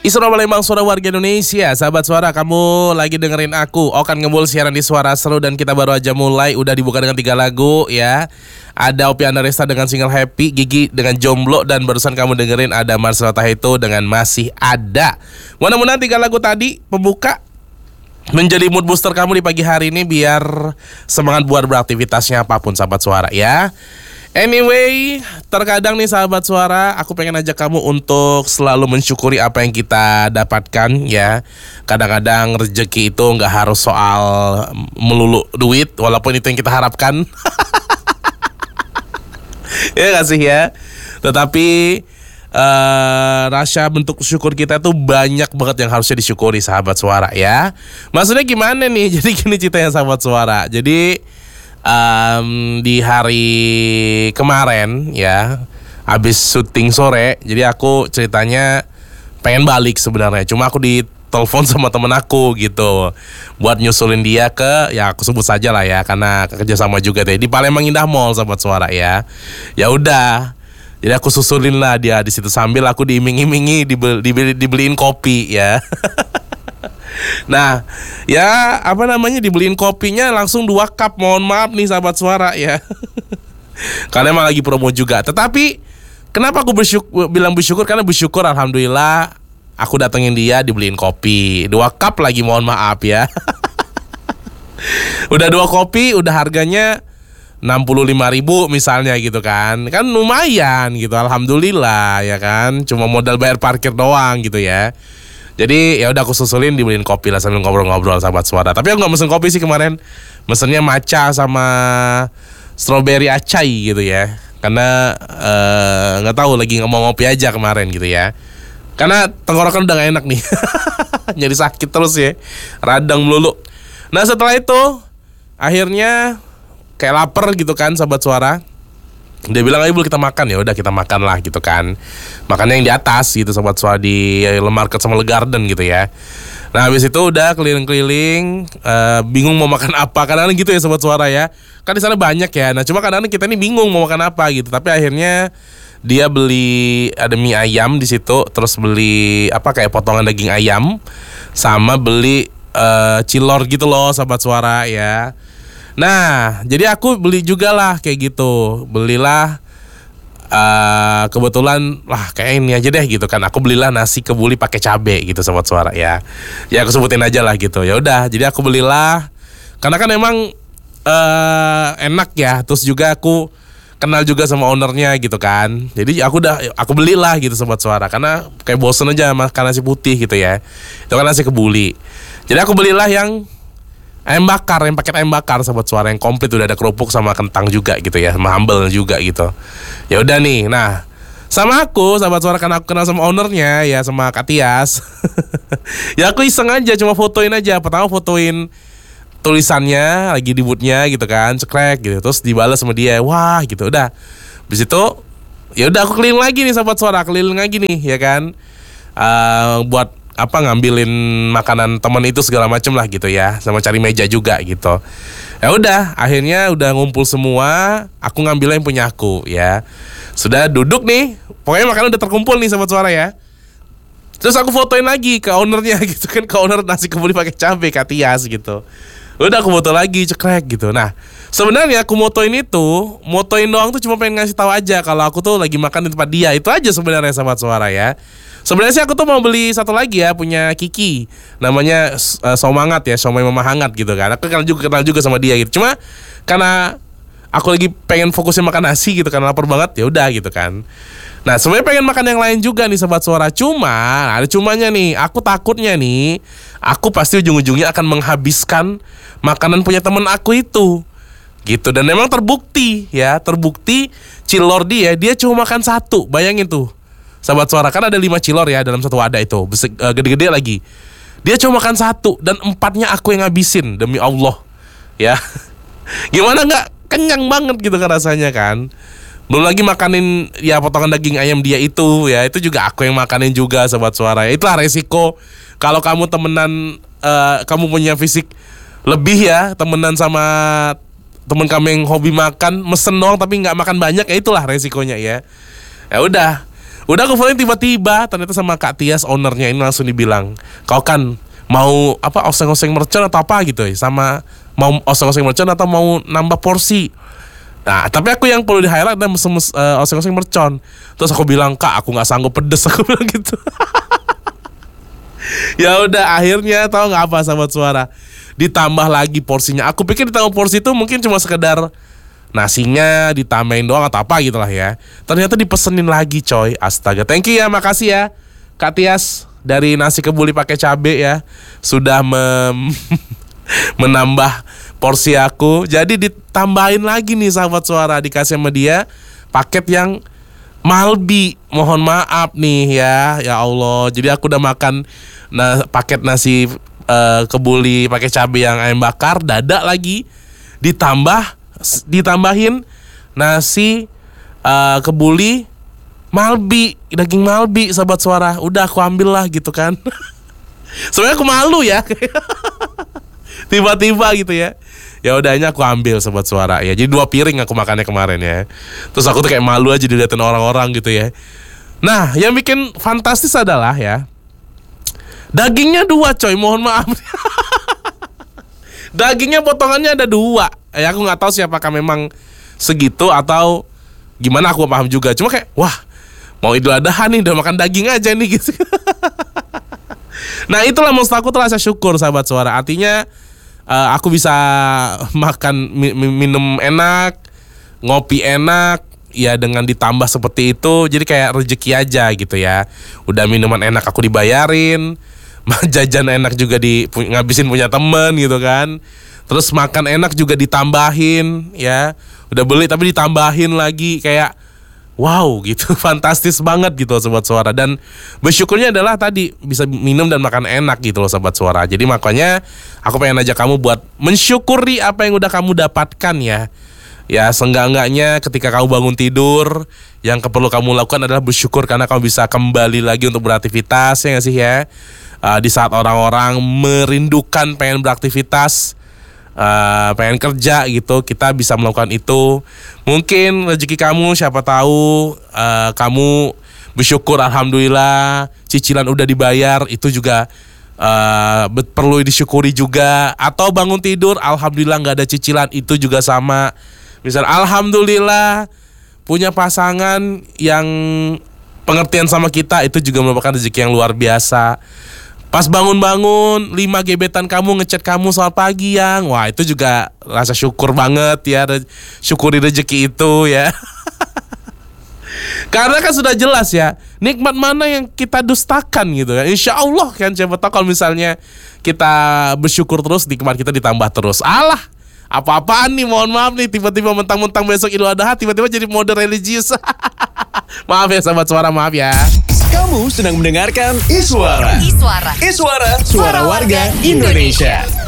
Isra Palembang, suara warga Indonesia. Sahabat suara, kamu lagi dengerin aku Okan Ngebul siaran di Suara Seru. Dan kita baru aja mulai, udah dibuka dengan 3 lagu ya. Ada Opi Andaresta dengan single Happy, Gigi dengan Jomblo, dan barusan kamu dengerin ada Marcelo Taheto dengan Masih Ada. Mudah-mudahan 3 lagu tadi pembuka menjadi mood booster kamu di pagi hari ini, biar semangat buat beraktivitasnya apapun sahabat suara ya. Anyway, terkadang nih sahabat suara, aku pengen ajak kamu untuk selalu mensyukuri apa yang kita dapatkan ya. Kadang-kadang rezeki itu gak harus soal melulu duit, walaupun itu yang kita harapkan. Ya gak sih ya. Tetapi rasa bentuk syukur kita tuh banyak banget yang harusnya disyukuri sahabat suara ya. Maksudnya gimana nih? Jadi gini ceritanya sahabat suara. Jadi di hari kemarin ya, habis syuting sore, jadi aku ceritanya pengen balik sebenarnya. Cuma aku ditelepon sama temen aku gitu, buat nyusulin dia ke, ya aku sebut saja lah ya, karena kerjasama juga deh, di Palembang Indah Mall sahabat suara ya. Ya udah, jadi aku susulin lah dia di situ, sambil aku diiming-imingi dibeliin kopi ya. Nah, ya apa namanya, dibeliin kopinya langsung 2 cup. Mohon maaf nih sahabat suara ya. Karena emang lagi promo juga. Tetapi kenapa aku bilang bersyukur? Karena bersyukur alhamdulillah aku datengin dia, dibeliin kopi 2 cup lagi, mohon maaf ya. Udah 2 kopi, udah harganya 65.000 misalnya gitu kan. Kan lumayan gitu, alhamdulillah ya kan. Cuma modal bayar parkir doang gitu ya. Jadi ya udah aku susulin, dibeliin kopi lah sambil ngobrol-ngobrol sahabat suara. Tapi aku nggak mesen kopi sih kemarin, mesennya matcha sama strawberry acai gitu ya. Karena nggak tahu, lagi nggak mau ngopi aja kemarin gitu ya. Karena tenggorokan udah gak enak nih. Jadi sakit terus ya, radang melulu. Nah setelah itu akhirnya kayak lapar gitu kan sahabat suara. Dia bilang, ayo kita makan. Ya udah kita makan lah gitu kan. Makannya yang di atas gitu sobat suara, di Le Market sama Le Garden gitu ya. Nah habis itu udah keliling-keliling, bingung mau makan apa. Kadang-kadang gitu ya sobat suara ya. Kan di sana banyak ya. Nah cuma kadang-kadang kita ini bingung mau makan apa gitu. Tapi akhirnya dia beli, ada mie ayam di situ, terus beli apa kayak potongan daging ayam, sama beli cilor gitu loh sobat suara ya. Nah, jadi aku beli juga lah kayak gitu. Belilah kebetulan lah kayak ini aja deh gitu kan. Aku belilah nasi kebuli pakai cabe gitu sobat suara ya. Ya aku sebutin aja lah gitu. Ya udah, jadi aku belilah karena kan emang enak ya. Terus juga aku kenal juga sama ownernya gitu kan. Jadi aku belilah gitu sobat suara, karena kayak bosen aja makan nasi putih gitu ya. Itu kan nasi kebuli. Jadi aku belilah yang ayam bakar, yang paket ayam bakar sahabat suara, yang komplit, udah ada kerupuk sama kentang juga gitu ya, sama sambal juga gitu. Ya udah nih, nah sama aku sahabat suara, karena aku kenal sama ownernya ya, sama Kak Tias. Ya aku iseng aja, cuma fotoin aja. Pertama fotoin tulisannya lagi di bootnya gitu kan, cekrek gitu, terus dibalas sama dia, wah gitu. Udah habis itu ya udah aku keliling lagi nih sahabat suara, keliling lagi nih ya kan, buat apa, ngambilin makanan teman itu segala macem lah gitu ya, sama cari meja juga gitu. Ya udah, akhirnya udah ngumpul semua, aku ngambil yang punya aku ya. Sudah duduk nih, pokoknya makanan udah terkumpul nih sahabat suara ya. Terus aku fotoin lagi ke ownernya gitu kan, ke owner nasi kebuli pakai cabai, Kak Tias gitu. Udah aku foto lagi, cekrek gitu. Nah sebenarnya aku motoin doang tuh cuma pengen ngasih tahu aja kalau aku tuh lagi makan di tempat dia. Itu aja sebenarnya sahabat suara ya. Sebenarnya sih aku tuh mau beli satu lagi ya, punya Kiki, namanya Somangat ya, Somai Mama Hangat gitu kan. Aku kenal juga sama dia gitu. Cuma karena aku lagi pengen fokusin makan nasi gitu kan, lapar banget, ya udah gitu kan. Nah sebenarnya pengen makan yang lain juga nih sobat suara. Cuma ada cumanya nih, aku takutnya nih, aku pasti ujung-ujungnya akan menghabiskan makanan punya temen aku itu gitu. Dan memang terbukti cilor dia cuma makan 1. Bayangin tuh sahabat suara, kan ada 5 cilor ya dalam satu wadah itu, gede-gede lagi. Dia cuma makan 1 dan 4-nya aku yang ngabisin, demi Allah ya. Gimana nggak kenyang banget gitu kan rasanya kan. Belum lagi makanin ya potongan daging ayam dia itu ya, itu juga aku yang makanin juga sahabat suara. Itulah resiko kalau kamu temenan, kamu punya fisik lebih ya, temenan sama temen kamu yang hobi makan, mesen doang tapi nggak makan banyak, ya itulah resikonya ya. Ya udah, Udah aku fotoin, tiba-tiba ternyata sama Kak Tias ownernya ini langsung dibilang, kau kan mau apa oseng-oseng mercon atau apa gitu ya, sama mau oseng-oseng mercon atau mau nambah porsi. Nah tapi aku yang perlu di highlight adalah oseng-oseng mercon. Terus aku bilang, Kak aku nggak sanggup pedes, aku bilang gitu. Ya udah akhirnya tahu nggak apa sahabat suara, ditambah lagi porsinya. Aku pikir ditambah porsi itu mungkin cuma sekedar nasinya ditambahin doang atau apa gitu lah ya. Ternyata dipesenin lagi coy. Astaga, thank you ya, makasih ya Kak Tias dari nasi kebuli pakai cabe ya, sudah menambah porsi aku. Jadi ditambahin lagi nih sahabat suara, dikasih sama dia paket yang Malbi. Mohon maaf nih ya, ya Allah. Jadi aku udah makan paket nasi kebuli pakai cabe yang ayam bakar, dada lagi, ditambahin nasi kebuli Malbi, daging Malbi sahabat suara. Udah aku ambil lah gitu kan. Sebenarnya aku malu ya. Tiba-tiba gitu ya. Ya udahnya aku ambil sahabat suara ya. Jadi 2 piring aku makannya kemarin ya. Terus aku tuh kayak malu aja dilihatin orang-orang gitu ya. Nah yang bikin fantastis adalah ya, dagingnya 2 coy, mohon maaf. Dagingnya potongannya ada 2. Ya aku nggak tahu siapakah memang segitu atau gimana, aku paham juga. Cuma kayak wah, mau Idul Adha nih udah makan daging aja nih gitu. Nah itulah maksud aku tuh rasa syukur sahabat suara. Artinya aku bisa makan minum enak, ngopi enak ya, dengan ditambah seperti itu. Jadi kayak rezeki aja gitu ya. Udah minuman enak aku dibayarin, jajan enak juga ngabisin punya temen gitu kan. Terus makan enak juga ditambahin ya. Udah beli tapi ditambahin lagi, kayak wow gitu. Fantastis banget gitu sobat suara. Dan bersyukurnya adalah tadi bisa minum dan makan enak gitu loh sobat suara. Jadi makanya aku pengen ajak kamu buat mensyukuri apa yang udah kamu dapatkan ya. Ya seenggak-enggaknya ketika kamu bangun tidur, yang perlu kamu lakukan adalah bersyukur karena kamu bisa kembali lagi untuk beraktivitas, ya gak sih ya. Di saat orang-orang merindukan pengen beraktivitas, pengen kerja gitu, kita bisa melakukan itu. Mungkin rezeki kamu siapa tahu, kamu bersyukur alhamdulillah cicilan udah dibayar, itu juga perlu disyukuri juga. Atau bangun tidur alhamdulillah nggak ada cicilan, itu juga sama. Misal alhamdulillah punya pasangan yang pengertian sama kita, itu juga merupakan rezeki yang luar biasa. Pas bangun-bangun 5 gebetan kamu ngechat kamu selamat pagi yang, wah itu juga rasa syukur banget ya, syukuri rezeki itu ya. Karena kan sudah jelas ya, nikmat mana yang kita dustakan gitu ya. Insya Allah kan, siapa tahu kalau misalnya kita bersyukur terus, nikmat kita ditambah terus. Alah, apa-apaan nih, mohon maaf nih, tiba-tiba mentang-mentang besok Idul Adha tiba-tiba jadi mode religius. Maaf ya sahabat suara, maaf ya. Kamu sedang mendengarkan Iswara. Iswara, suara warga Indonesia.